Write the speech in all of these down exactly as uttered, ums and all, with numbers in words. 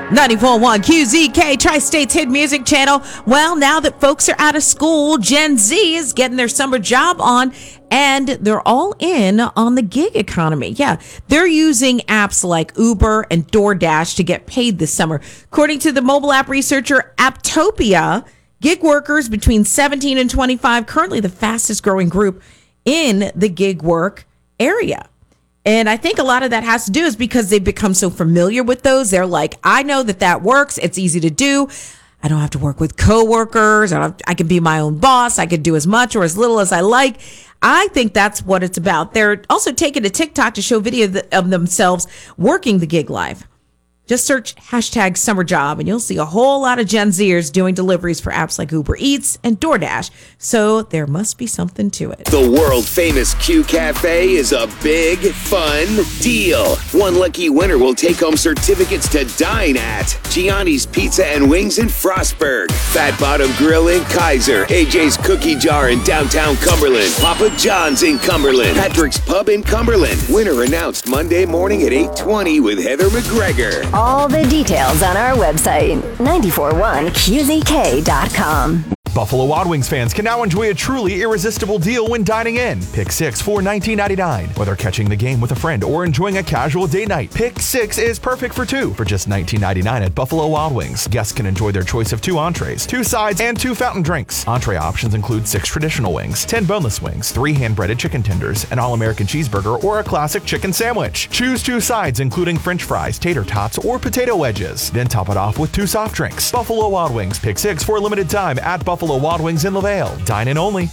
ninety-four point one Q Z K, Tri-State's hit music channel. Well, now that folks are out of school, Gen Z is getting their summer job on, and they're all in on the gig economy. Yeah, they're using apps like Uber and DoorDash to get paid this summer. According to the mobile app researcher Apptopia, gig workers between seventeen and twenty-five, currently the fastest growing group in the gig work area. And I think a lot of that has to do is because they've become so familiar with those. They're like, I know that that works. It's easy to do. I don't have to work with coworkers. I, don't have, I can be my own boss. I can do as much or as little as I like. I think that's what it's about. They're also taking to TikTok to show video of themselves working the gig live. Just search hashtag summer job and you'll see a whole lot of Gen Zers doing deliveries for apps like Uber Eats and DoorDash. So there must be something to it. The world famous Q Cafe is a big, fun deal. One lucky winner will take home certificates to dine at Gianni's Pizza and Wings in Frostburg, Fat Bottom Grill in Kaiser, A J's Cookie Jar in downtown Cumberland, Papa John's in Cumberland, Patrick's Pub in Cumberland. Winner announced Monday morning at eight twenty with Heather McGregor. All the details on our website, nine four one Q Z K dot com. Buffalo Wild Wings fans can now enjoy a truly irresistible deal when dining in. Pick six for nineteen ninety-nine. Whether catching the game with a friend or enjoying a casual date night, Pick six is perfect for two for just nineteen ninety-nine at Buffalo Wild Wings. Guests can enjoy their choice of two entrees, two sides, and two fountain drinks. Entree options include six traditional wings, ten boneless wings, three hand-breaded chicken tenders, an all-American cheeseburger, or a classic chicken sandwich. Choose two sides including french fries, tater tots, or potato wedges. Then top it off with two soft drinks. Buffalo Wild Wings. Pick six for a limited time at Buffalo Wild Wings in LaVale. Dine in only.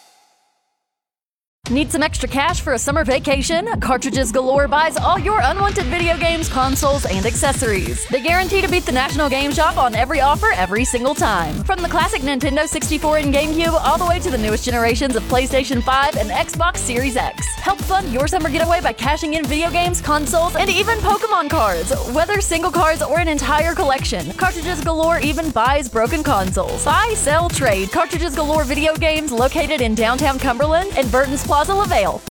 Need some extra cash for a summer vacation? Cartridges Galore buys all your unwanted video games, consoles, and accessories. They guarantee to beat the National Game Shop on every offer every single time. From the classic Nintendo sixty-four and GameCube all the way to the newest generations of PlayStation five and Xbox Series X. Help fund your summer getaway by cashing in video games, consoles, and even Pokemon cards. Whether single cards or an entire collection, Cartridges Galore even buys broken consoles. Buy, sell, trade. Cartridges Galore video games located in downtown Cumberland and Burton's Plaza, LaVale.